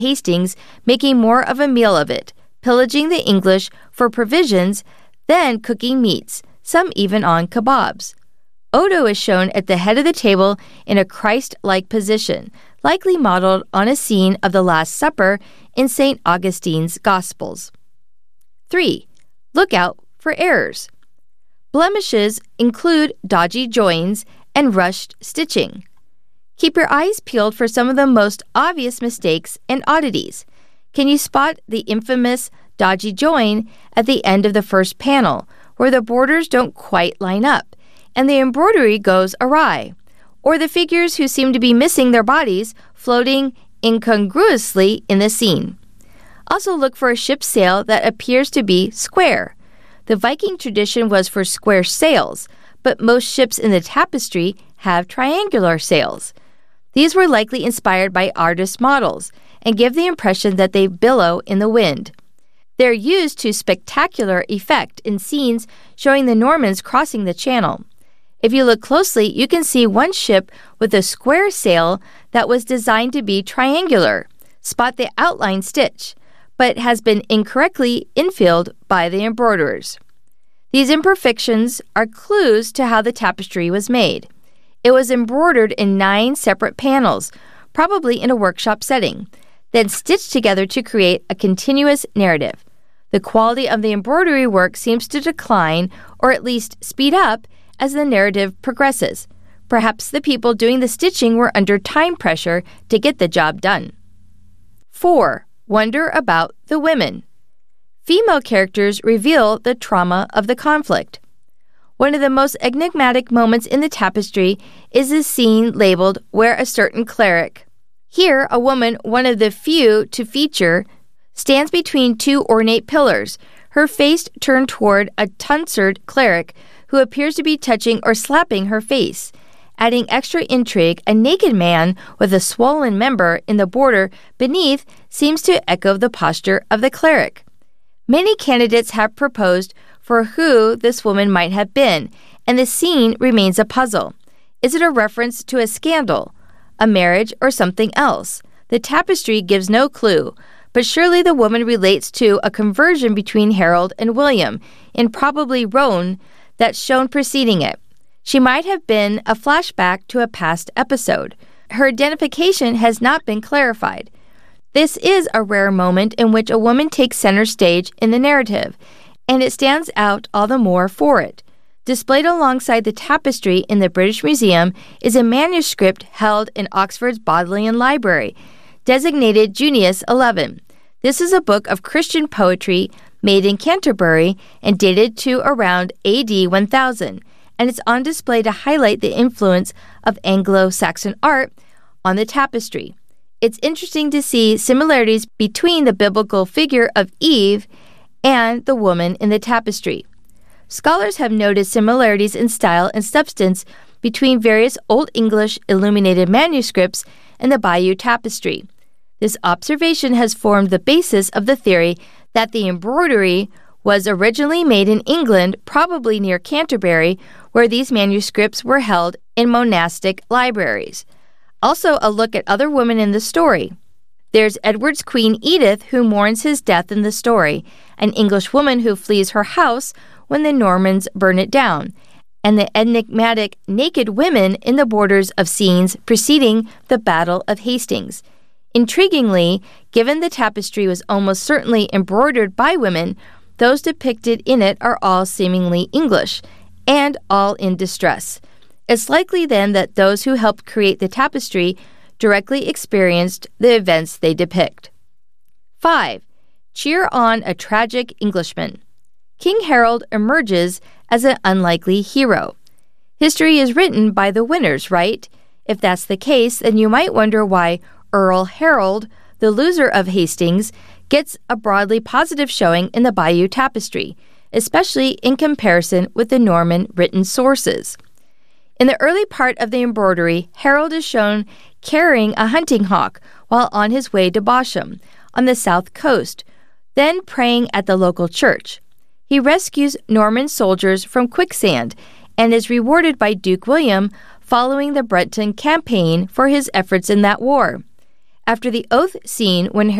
Hastings making more of a meal of it, pillaging the English for provisions, then cooking meats, some even on kebabs. Odo is shown at the head of the table in a Christ-like position, likely modeled on a scene of the Last Supper in St. Augustine's Gospels. 3. Look out for errors. Blemishes include dodgy joins and rushed stitching. Keep your eyes peeled for some of the most obvious mistakes and oddities. Can you spot the infamous dodgy join at the end of the first panel, where the borders don't quite line up and the embroidery goes awry, or the figures who seem to be missing their bodies floating incongruously in the scene? Also look for a ship's sail that appears to be square. The Viking tradition was for square sails, but most ships in the tapestry have triangular sails. These were likely inspired by artist models and give the impression that they billow in the wind. They're used to spectacular effect in scenes showing the Normans crossing the channel. If you look closely, you can see one ship with a square sail that was designed to be triangular. Spot the outline stitch, but has been incorrectly infilled by the embroiderers. These imperfections are clues to how the tapestry was made. It was embroidered in 9 separate panels, probably in a workshop setting, then stitched together to create a continuous narrative. The quality of the embroidery work seems to decline, or at least speed up, as the narrative progresses. Perhaps the people doing the stitching were under time pressure to get the job done. 4. Wonder about the women. Female characters reveal the trauma of the conflict. One of the most enigmatic moments in the tapestry is the scene labeled "Where a Certain Cleric." Here, a woman, one of the few to feature, stands between 2 ornate pillars, her face turned toward a tonsured cleric who appears to be touching or slapping her face. Adding extra intrigue, a naked man with a swollen member in the border beneath seems to echo the posture of the cleric. Many candidates have proposed for who this woman might have been, and the scene remains a puzzle. Is it a reference to a scandal, a marriage, or something else? The tapestry gives no clue, but surely the woman relates to a conversion between Harold and William, and probably Roan, that's shown preceding it. She might have been a flashback to a past episode. Her identification has not been clarified. This is a rare moment in which a woman takes center stage in the narrative, and it stands out all the more for it. Displayed alongside the tapestry in the British Museum is a manuscript held in Oxford's Bodleian Library, designated Junius 11. This is a book of Christian poetry made in Canterbury and dated to around AD 1000, and it's on display to highlight the influence of Anglo-Saxon art on the tapestry. It's interesting to see similarities between the biblical figure of Eve and the woman in the tapestry. Scholars have noted similarities in style and substance between various Old English illuminated manuscripts and the Bayeux Tapestry. This observation has formed the basis of the theory that the embroidery was originally made in England, probably near Canterbury, where these manuscripts were held in monastic libraries. Also, a look at other women in the story. There's Edward's Queen Edith, who mourns his death in the story, an English woman who flees her house when the Normans burn it down, and the enigmatic naked women in the borders of scenes preceding the Battle of Hastings. Intriguingly, given the tapestry was almost certainly embroidered by women, those depicted in it are all seemingly English, and all in distress. It's likely then that those who helped create the tapestry directly experienced the events they depict. 5. Cheer on a tragic Englishman. King Harold emerges as an unlikely hero. History is written by the winners, right? If that's the case, then you might wonder why Earl Harold, the loser of Hastings, gets a broadly positive showing in the Bayeux Tapestry, especially in comparison with the Norman written sources. In the early part of the embroidery, Harold is shown carrying a hunting hawk while on his way to Bosham, on the south coast, then praying at the local church. He rescues Norman soldiers from quicksand and is rewarded by Duke William following the Breton campaign for his efforts in that war. After the oath scene, when